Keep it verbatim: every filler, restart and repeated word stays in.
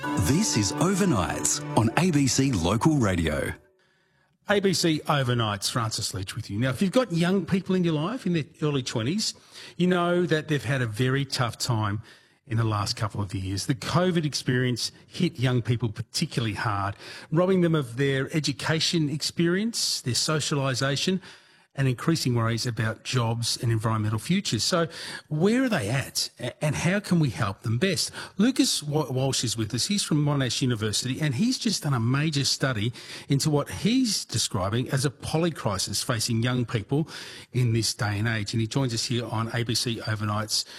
This is Overnights on A B C Local Radio. A B C Overnights, Francis Leach with you. Now, if you've got young people in your life in their early twenties, you know that they've had a very tough time in the last couple of years. The COVID experience hit young people particularly hard, robbing them of their education experience, their socialisation, and increasing worries about jobs and environmental futures. So where are they at and how can we help them best? Lucas Walsh is with us. He's from Monash University and he's just done a major study into what he's describing as a polycrisis facing young people in this day and age. And he joins us here on A B C Overnights